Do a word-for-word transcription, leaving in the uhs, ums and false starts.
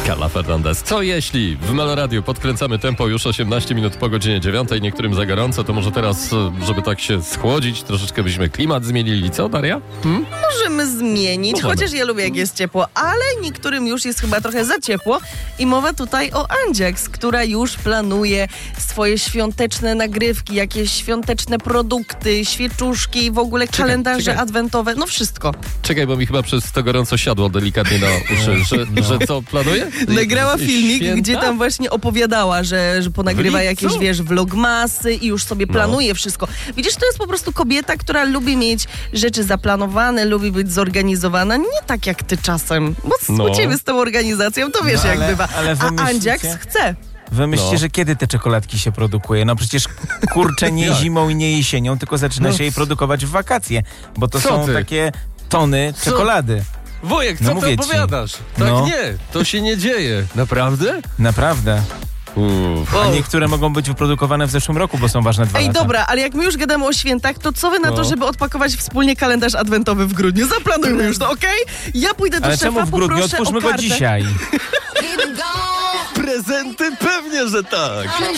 Carla Fernandez. Co jeśli w Meloradiu podkręcamy tempo już osiemnaście minut po godzinie dziewiątej, niektórym za gorąco, to może teraz, żeby tak się schłodzić, troszeczkę byśmy klimat zmienili. Co, Daria? Hmm? Możemy zmienić, Możemy. chociaż ja lubię jak jest ciepło, ale niektórym już jest chyba trochę za ciepło i mowa tutaj o Andziaks, która już planuje swoje świąteczne nagrywki, jakieś świąteczne produkty, świeczuszki, w ogóle Czekaj, kalendarze czekaj. adwentowe, no wszystko. Czekaj, bo mi chyba przez to gorąco siadło delikatnie na uszy, że, No. że co planuje? Nagrała filmik, Święta? gdzie tam właśnie opowiadała, że, że ponagrywa W lipcu? jakieś, wiesz, vlogmasy i już sobie No. planuje wszystko. Widzisz, to jest po prostu kobieta, która lubi mieć rzeczy zaplanowane, lubi być zorganizowana, nie tak jak ty czasem. Bo No. u ciebie z tą organizacją to wiesz No, jak ale- bywa. ale wy A myślicie- Andziaks chce. Wy myślicie, No. że kiedy te czekoladki się produkuje? No przecież kurczę nie Jak? zimą i nie jesienią, tylko zaczyna No. się je produkować w wakacje, bo to Co są ty? takie tony Co? czekolady. Wojek, co No ty mówię ci. opowiadasz? Tak No. nie, to się nie dzieje. Naprawdę? Naprawdę. Uff. A niektóre mogą być wyprodukowane w zeszłym roku, bo są ważne dwa Ej, lata. dobra, ale jak my już gadamy o świętach, to co wy na to, No. żeby odpakować wspólnie kalendarz adwentowy w grudniu? Zaplanujmy już to, okej? Ja pójdę do Ale szefa, czemu w grudniu? poproszę Otwórzmy o go kartę. dzisiaj. Prezenty pewnie, że tak.